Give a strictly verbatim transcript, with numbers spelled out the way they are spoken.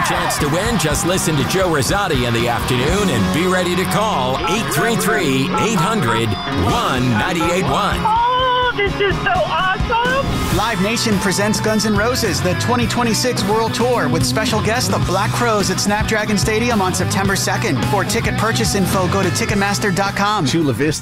chance to win, just listen to Joe Rosati in the afternoon and be ready to call eight three three, eight hundred, one nine eight one. Oh, this is so awesome! Live Nation presents Guns N' Roses, the twenty twenty-six World Tour, with special guest the Black Crowes at Snapdragon Stadium on September second. For ticket purchase info, go to Ticketmaster dot com. Chula Vista